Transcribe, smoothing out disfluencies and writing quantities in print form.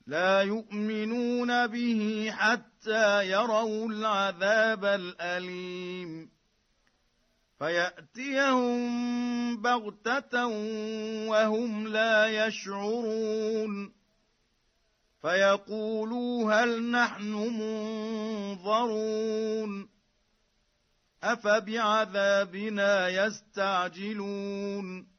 لا يؤمنون به حتى يروا العذاب الأليم فيأتيهم بغتة وهم لا يشعرون فيقولوا هل نحن منظرون أفبعذابنا يستعجلون